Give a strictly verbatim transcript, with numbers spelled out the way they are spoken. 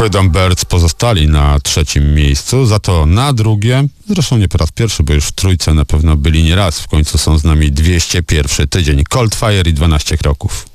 Freedom Birds pozostali na trzecim miejscu, za to na drugie, zresztą nie po raz pierwszy, bo już w trójce na pewno byli nie raz, w końcu są z nami dwieście pierwszy tydzień. Coldfire i dwanaście kroków.